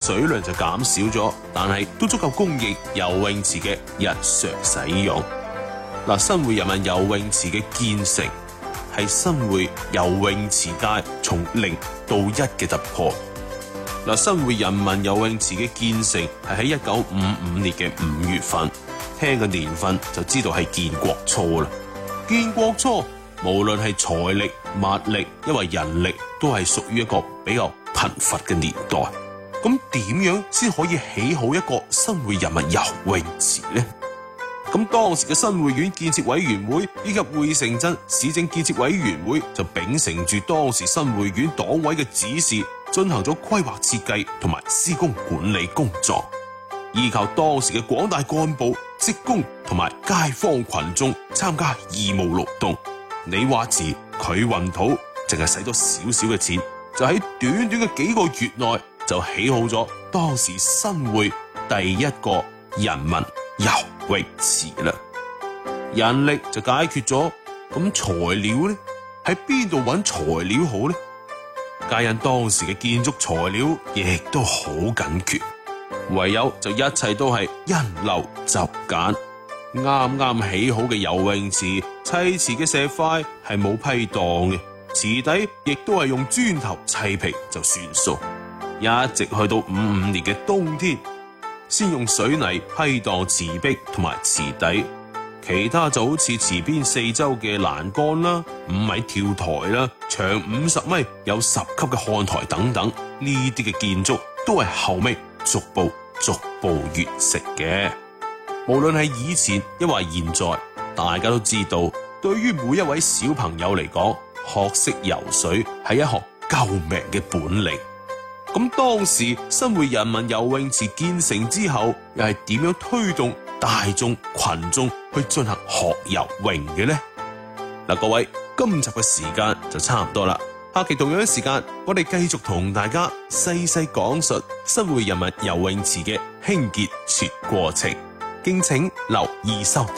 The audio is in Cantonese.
水量就減少咗，但係都足夠供應游泳池嘅日常使用。嗱，新會人民游泳池嘅建成係新會游泳池界從0到1嘅突破。嗱，新會人民游泳池嘅建成係喺1955年嘅5月份，聽個年份就知道係建國初啦。建國初，無論係財力、物力，因為人力都係屬於一個比較貧乏嘅年代。咁點樣先可以起好一個新會人民游泳池呢？咁當時嘅新會縣建設委員會以及會城鎮市政建設委員會就秉承住當時新會縣黨委嘅指示，進行咗規劃設計同埋施工管理工作，依靠當時嘅廣大幹部、職工同埋街坊群眾參加義務勞動。你話字佢運土，淨係使咗少少嘅錢，就喺短短嘅幾個月內就起好咗當時新會第一個人民游泳池啦。人力就解決咗，咁材料呢？喺邊度揾材料好呢？皆因當時嘅建築材料亦都好緊缺，唯有就一切都係因陋就簡。啱啱起好嘅游泳池，砌池嘅石塊係冇批盪嘅，池底亦都係用磚頭砌平就算數。一直去到55年嘅冬天，先用水泥批盪池壁同埋池底，其他就好似池邊四周嘅欄杆啦、5米跳台啦、長50米有10級嘅看台等等，呢啲嘅建築都係後尾逐步完成嘅。無論係以前抑或現在，大家都知道，對於每一位小朋友嚟講，學識游水係一項救命嘅本領。咁當時新會人民游泳池建成之後，又係點樣推動大眾群眾去進行學游泳嘅呢？嗱，各位，今集嘅時間就差唔多啦，下期同樣時間，我哋繼續同大家細細講述新會人民游泳池嘅興建全過程，敬請留意收聽。